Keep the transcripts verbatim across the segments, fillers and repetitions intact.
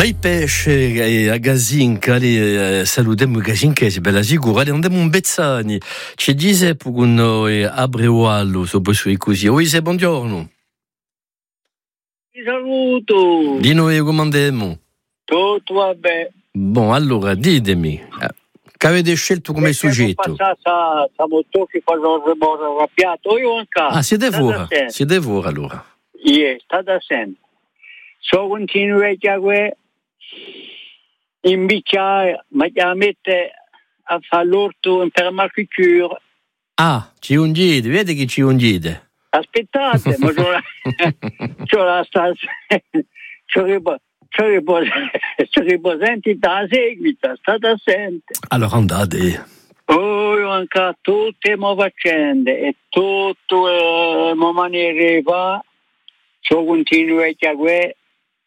Mai pesce a Gazinca, le salutiamo Gazinchesi, bella sicura, andiamo un Bezzani. Ci dice per noi Abreuallo, sopra sui così. Oi, se buongiorno. Ti saluto. Di noi come andiamo? Tutto va bene. Bon, allora, ditemi, che avete scelto come soggetto? Passata, siamo tutti quasi arrabbiato, io anche. Ah, siete voi, siete voi allora. Sì, state assente. So continuo a chiamare in bicchiere, ma che mette a fare l'orto in permacultura. Ah, ci ungite, vedi che ci ungite. Aspettate, ma c'ho la, c'ho la stanza, c'ho riposenti da seguito, state assente. Allora andate. Oh, io anche tutte le faccende e tutte le maniere fa, so continuo a chiamare.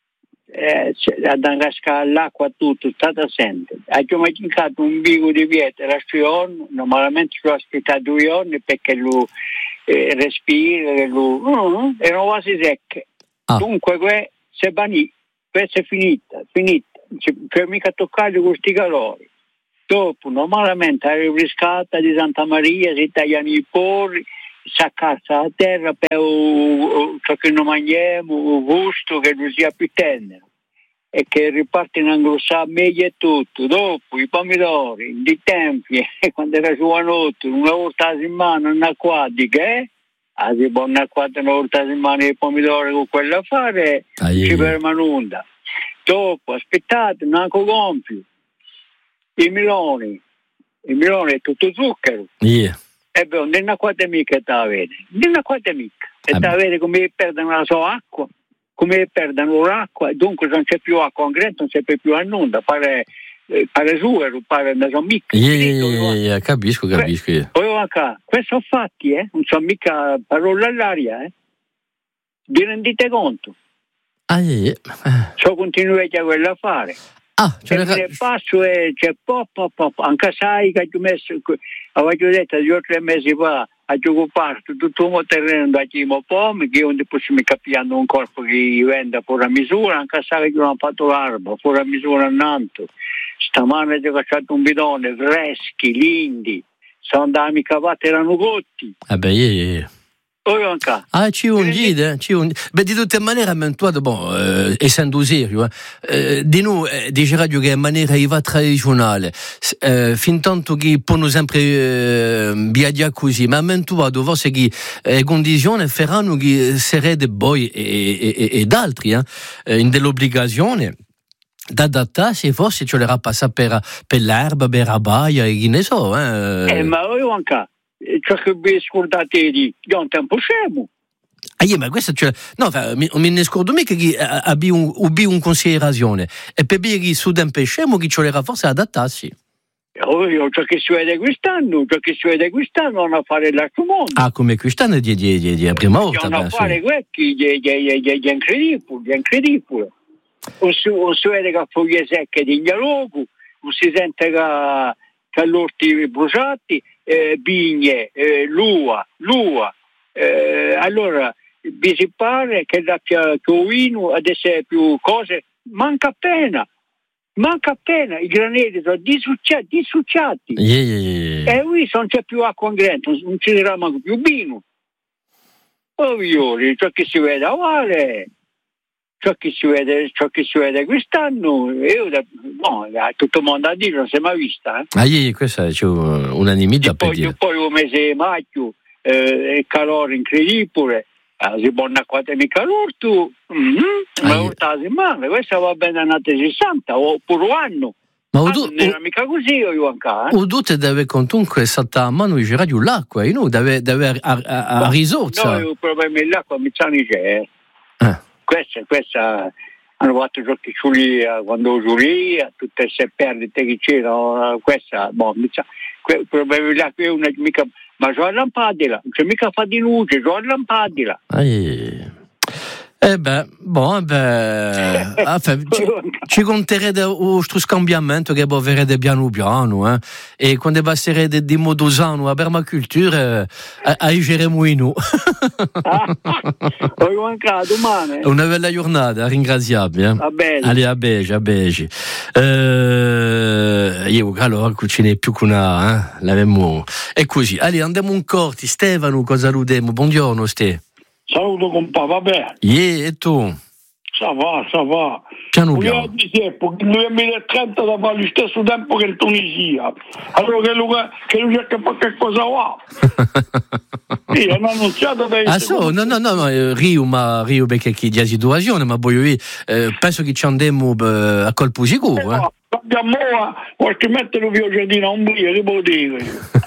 Eh, ad ingascare l'acqua tutto, state assente. Abbiamo mancato un bigo di vieto, la giorno, normalmente ci ho aspettato due giorni perché lui eh, respira, lui, uh, erano quasi secche. Ah. Dunque, que, se banì, questa è finita, finita, non c'è mica toccare questi calori. Dopo, normalmente, la riscata di Santa Maria, si tagliano i porri, si accassa a terra per ciò che non mangiamo, il gusto che non sia più tenero e che riparte in angrossare meglio e tutto. Dopo i pomidori, di tempi, quando era giovanotto, una volta a settimana, una quadriga, eh? Ah, si può una quadra una volta a settimana i pomidori con quello a fare, ah, ci permanunda. Dopo, aspettate, un anco gonfio, i meloni, i meloni è tutto zucchero. Yeah. E beh, non è una quadra mica da avere, non è una quadra mica, e da avere come perdono la sua acqua, come perdono l'acqua, dunque non c'è più acqua in grento, non c'è più a nulla, pare, eh, pare suero, pare non sono mica. Yeah, yeah, yeah, capisco, capisco. Que- poi anche, questi sono fatti, eh, non sono mica parole all'aria, eh. Vi rendete conto? Ah, yeah, yeah. So continuate a quello a fare. Ah, e me ne passo e c'è pop, pop, pop. Anche sai che ho messo, avevo detto due o tre mesi fa, ho occupato tutto il terreno da Chimo Pomi, che onde possiamo capire un corpo che vende fuori a misura, anche sai che non ho fatto l'arbo, fuori a misura a Nanto. Stamane ho cacciato un bidone, freschi, lindi, sono andati mica cavate, erano cotti. Ah beh, yeah, yeah. Ah, ci ungite, ci ungite. Beh, di tutte maniere, ammentuato, bon, eh, essendo serio, eh, di noi, eh, dice radio che in maniera iva tradizionale, eh, fin tanto che possono sempre eh, viaggiare così, ma ammentuato, forse che le eh, condizioni faranno che sarete voi e, e, ed altri, eh, in dell'obbligazione d'adattarsi, forse ce l'era passare per, per l'erba, per la baia, e che ne so. Eh, eh ma io anche. Ciò che vi scordate di un tempo scemo. Ah, yeah, ma questo cioè, no, mi, mi ne scordo mica che abbi un, ubbi un considerazione e per dire su tempo scemo che ci voleva forse adattarsi. Oh, io ciò che si vede quest'anno, ciò che si vede quest'anno non a fare l'altro mondo. Ah, come quest'anno è di, di, di, di la prima volta. Non a fare questi, di incredibile, incredibile. O si, o si vede che foglie secche di Gnalogu, o si sente che, che l'orti bruciati. Eh, bigne, eh, lua, lua. Eh, allora, vi si pare che da più vino adesso più cose, manca appena, manca appena, i granelli sono disucciati, disucciati. Yeah, yeah, yeah. E qui non c'è più acqua in grento, non ci sarà manco più vino. Oh, violi, ciò che si vede a mare. Ciò che si vede, ciò che si vede quest'anno, io da, no, tutto il mondo a dire non si è mai vista. Eh. Ah, yeah, questa è unanimità per dire. Poi un mese di maggio, eh, il calore incredibile, eh, si può una quattro di calore, tu, mm-hmm, ah, una volta alla settimana, questa va bene annate sessanta, oppure un anno. Ma ah, du- non era mica così io anche. O tu deve comunque stata a mano di girare l'acqua, e noi deve, deve a, a, a no, risorsa. No, il problema è l'acqua, mi sa che c'è. Eh. Questa, questa hanno fatto giochi Giulia, quando Giulia, tutte queste perdite che c'erano, questa, boh, il problema è che una mica, ma c'ho la lampadina, non c'è mica fa di luce, c'ho la lampadina. Ah, Eh ben, bon, ben, enfin, ci, ci conterete questo scambiamento che poi verrete piano piano, eh? E quando passerete di modo sano a permacultura, eh, aiuteremo in noi. Poi manca domani. Una bella giornata, ringraziabile. Eh? Va bene. Allez, a Bege, a Bege. Eh, io, allora, cucine più che una, eh? L'avemo. E così, allez, andiamo un corti. Stefano, cosa salutiamo? Buongiorno, Ste. Saluto compa, va bene? Yeah, e tu? Ça va, ça va. Piano piano. Io dicevo che nel duemilatrenta da fare lo stesso tempo che in Tunisia. Allora che lui, che lui cerca qualche cosa va. Sì, hanno annunciato dai... Ah, so, no, no, no, no, Rio, ma Rio perché chi dia situazione, ma poi eh, penso che ci andiamo eh, a colpo sicuro, eh. Abbiamo qualche mettere via giardino a un brio, che può dire?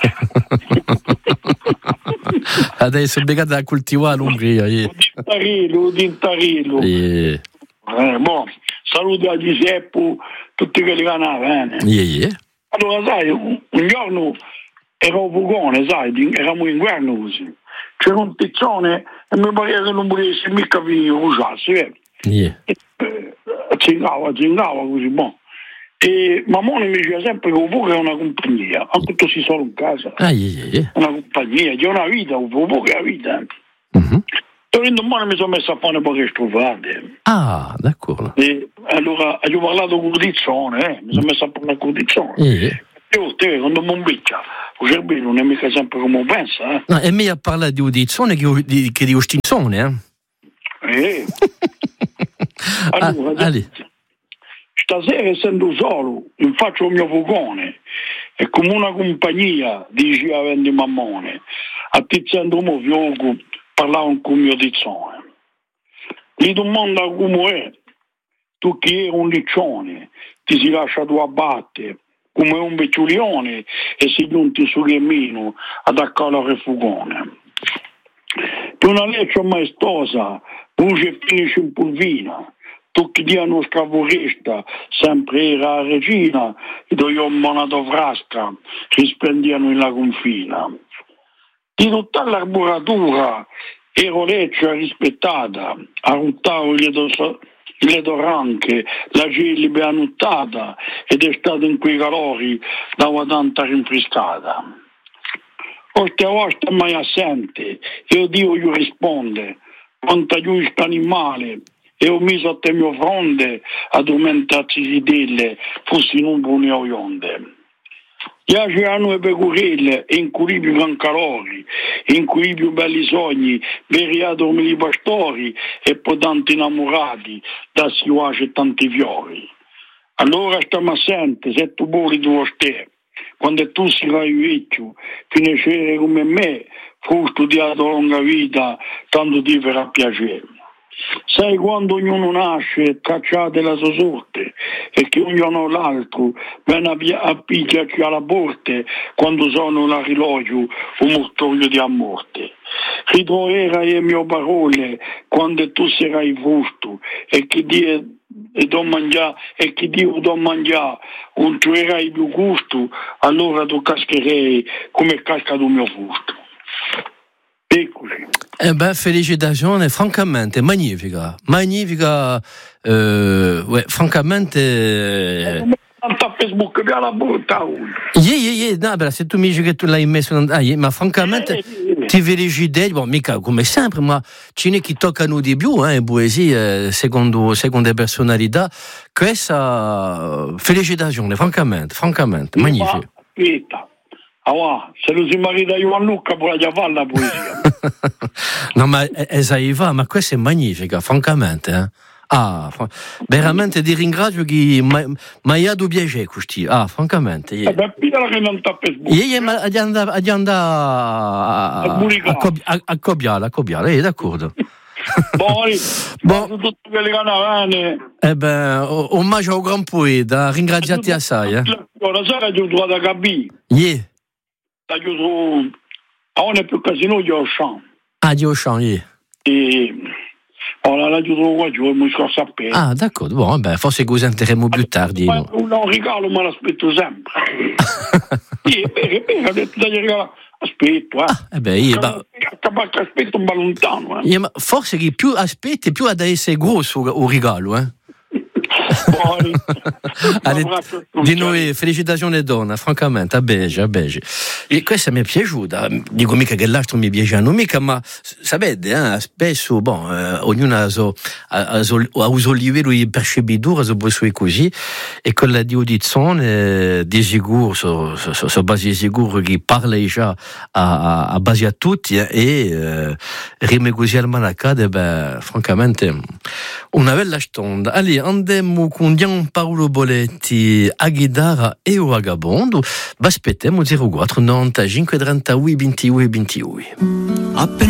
Adesso è beccato a coltivare l'Umbria. Dintarillo, dintarillo. Yeah. Eh, boh, saluti a Giuseppe, tutti quelli che vanno bene. Yeah, yeah. Allora, sai, un, un giorno ero un fugone, sai, eravamo in guerra così. C'era un tizzone e mi pareva che non volesse mica finire usarsi, eh. Yeah. E, eh, zingava, zingava così, boh. E Mamone mi diceva sempre che un fuoco è una compagnia, anche tu si solo in casa. Ah, yeah, yeah. Una compagnia, c'è una vita, un fuoco è la vita. Mm-hmm. E domani mi sono messo a fare un po' di stufate. Ah, d'accordo. E allora ho parlato con Curdizzone, eh? Mi sono messo a fare una Curdizzone. Yeah. Io, te, quando mi invicchia, il cervello non è mica sempre come pensa, eh? No, e meglio parlare di udizione che di, che di ostinzone, eh? Eh. Allora, ah, stasera essendo solo, in faccio il mio fugone e come una compagnia dice a vendi mammone, attizzando il mio fioco, parlavo con il mio tizzone. Gli domanda come è, tu che eri un liccione, ti si lascia tu abbattere, come un becciulione e si giunti sul cammino ad accogliere il fugone. Per una legge maestosa, voce finisce in pulvina, tu che diano scavorista, sempre era la regina, e dove io monato frasca, risplendiano in la confina. Di tutta l'arburatura ero legge rispettata, arruttavo le doranche, la gelibe annuttata, ed è stato in quei calori dava tanta rinfrescata. Queste volte mai assente, io Dio gli risponde, quanta giusta animale, e ho messo a te mio fronte addormentarsi di delle, fossi non buone o ionde. Già c'erano le pecorelle, in cui più gran calori, in cui più belli sogni, veri a dormire i pastori, e poi tanti innamorati, da siuace e tanti fiori. Allora stiamo assente, se tu vuoi tu ste, quando tu sarai vecchio, finisce come me, fu studiato lunga vita, tanto ti farà piacere. Sai quando ognuno nasce cacciate la sua sorte e che ognuno l'altro viene a picchiarci alla porte quando sono l'arrilogio un mortorio di a morte. Ritroverai le mie parole quando tu sarai fusto e che Dio e do mangiare e che Dio do mangiare non troverai più gusto, allora tu cascherei come casca il mio fusto. Eccoci. Eh ben, felicitazione, francamente, magnifica, magnifica, eh, ouais, francamente... Eh, a Facebook via la brutta. Yeah, yeah, yeah, no, beh, se tu mi dici che tu l'hai messo, ah, yeah, ma francamente eh, eh, ti felicito, bon, mica come sempre, ma ce n'è chi toccano di più, eh, poesie, secondo, secondo personalità, questa felicitazione, francamente, francamente, magnifica. Ah, se lo si marita Ioan Luca può già fare la poesia. No, ma esaiva, ma questa è magnifica, francamente, eh. Ah, veramente ti ringrazio che mi hai dato piacere questi. Ah, francamente. Yeah. Eh, beh, che non sta per sbucare. Yeah, yeah, ma di andare a, a, a, a copiare, a copiare, eh, d'accordo. Poi, bon. Tutti quelli che hanno eh ben, omaggio al gran poeta, ringraziati assai, eh. La sera ho trovato a capire. Yeah. Ho chiuso, a un è più casino di Auchan. Ah, di Auchan, yeah. E... Ora la giuro qua giù, mi scorso a pena. Ah, d'accordo, buono, beh, forse così entreremo più tardi. Ma no? Un regalo me l'aspetto sempre. Sì, è vero, è vero, ho detto dagli regalo. aspetto, eh. Ah, eh beh, io, ma... aspetto un po' lontano, eh. Io, ma forse che più aspetti, più ad essere grosso il regalo, eh. Allez, di noi felicitazioni donna, francamente, a Beige, a Beige. E questa mi è piaciuta, dico mica che l'altro mi piace mica, ma sapete, eh, spesso, bon, eh, ognuno ha un livello di percepitura su suoi così, e quella di audizione, di sicuro, su so, so, so base di sicuro che parla già a, a base a tutti, eh, e eh, rime così al manacade, beh, francamente, una bella stonda. Allez, andiamo con Gian Paolo Boletti a Ghidara e o Vagabondo. Aspettiamo zero quattro novantacinque trentacinque ventidue ventidue.